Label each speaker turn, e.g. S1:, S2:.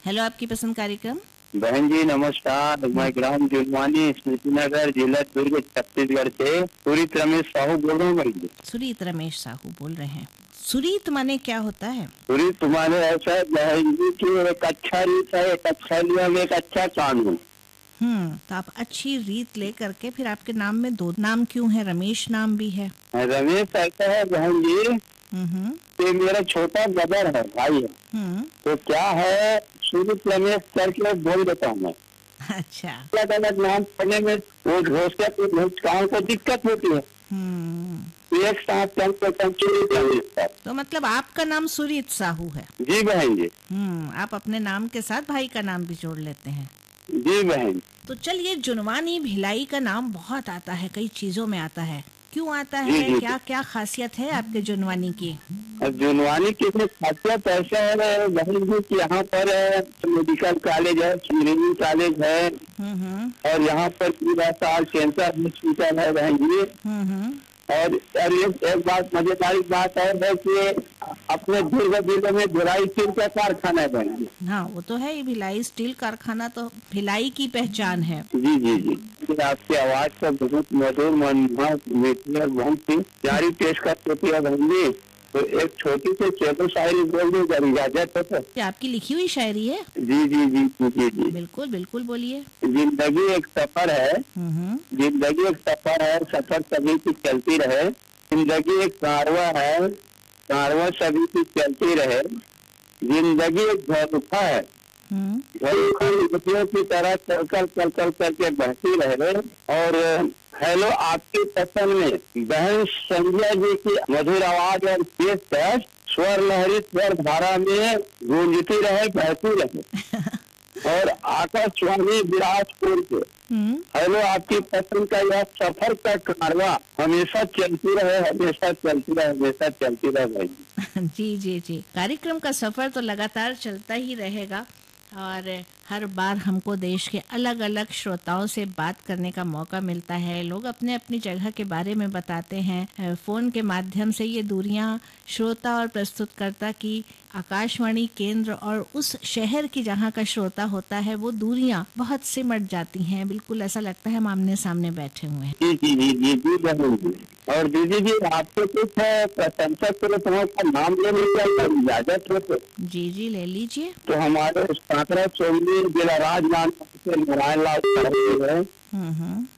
S1: Hello, आपकी पसंद कार्यक्रम।
S2: बहन जी नमस्कार। मैं ग्राम जुलवानी, स्मृतिनगर, जिला दुर्ग, छत्तीसगढ़ से सुरीत रमेश साहू बोल रहा हूँ बहन जी।
S1: सुरीत रमेश साहू बोल रहे हैं। सुरीत माने क्या होता है?
S2: सुरीत तुम्हारे ऐसा है बहन जी की एक अच्छा रीत है, एक अच्छा नियम, एक अच्छा कानून।
S1: तो आप अच्छी रीत ले करके फिर आपके नाम में दो नाम क्यों है? रमेश नाम भी है।
S2: रमेश ऐसा है बहन जी
S1: हम्म
S2: कि मेरा छोटा ब्रदर है, भाई है।
S1: हम्म
S2: तो क्या है, सुरीत रमेश करके बोल देता हूँ मैं।
S1: अच्छा।
S2: अलग अलग नाम पढ़ने में वो घोषकाओं को दिक्कत होती है। एक साथ कम से कम सुरीत रमेश।
S1: तो मतलब आपका नाम सुरीत साहू है।
S2: जी बहन जी।
S1: आप अपने नाम के साथ भाई का नाम भी जोड़ लेते हैं।
S2: जी बहन।
S1: तो चलिए, जुनवानी भिलाई का नाम बहुत आता है, कई चीजों में आता है। क्यों आता
S2: जी,
S1: है?
S2: जी,
S1: क्या क्या खासियत है आपके जुनवानी की?
S2: जुनवानी की खासियत ऐसा है बहन जी कि यहाँ पर मेडिकल कॉलेज है, इंजीनियरिंग कॉलेज है, और यहाँ पर पूरा साल कैंसर हॉस्पिटल है बहन जी। और एक बात, मजेदार बात है कि अपने दुर्ग जिले में भिलाई स्टील का कारखाना है बहन जी।
S1: हाँ, वो तो है ही। भिलाई स्टील कारखाना तो भिलाई की पहचान है।
S2: जी जी जी। आपकी आवाज का बहुत मधुर, मनमोहक, मीठी और बहुत ही प्यारी पेशकश होती है बहन जी। तो एक छोटी सी शेर शायरी बोल दी जब इजाजत हो तो।
S1: क्या आपकी लिखी हुई शायरी है?
S2: जी जी जी जी जी जी।
S1: बिल्कुल बिल्कुल, बोलिए।
S2: जिंदगी एक सफर है, जिंदगी एक सफर है, सफर सभी की चलती रहे। जिंदगी एक कारवा है, कारवा सभी की चलती रहे। जिंदगी एक झरोखा है, झरोखा युवतियों की तरह चल कर करके बहती रहे। और हेलो, आपकी पसंद में बहन संजय जी की मधुर आवाज और पेशकश स्वर लहरी स्वर धारा में गूंजती रहे, बहती रहे। और आकाशवाणी बिलासपुर के हेलो, आपकी पसंद का यह सफर का कारवा हमेशा चलती रहे, हमेशा चलती रहे, हमेशा चलती रहे भाई।
S1: जी जी जी। कार्यक्रम का सफर तो लगातार चलता ही रहेगा और हर बार हमको देश के अलग अलग श्रोताओं से बात करने का मौका मिलता है। लोग अपने अपनी जगह के बारे में बताते हैं। फोन के माध्यम से ये दूरियां श्रोता और प्रस्तुतकर्ता की, आकाशवाणी केंद्र और उस शहर की जहाँ का श्रोता होता है, वो दूरियां बहुत सिमट जाती हैं। बिल्कुल ऐसा लगता है हम आमने सामने बैठे हुए हैं।
S2: जी जी जी जी जी बहन जी। और दीदी जी, आपको कुछ प्रशंसक पुरस्कार का नाम लेने का इजाजत हो तो?
S1: जी जी, ले लीजिए।
S2: तो हमारे कांकरा चौली जिला राजनांदगांव से नारायण लाल है,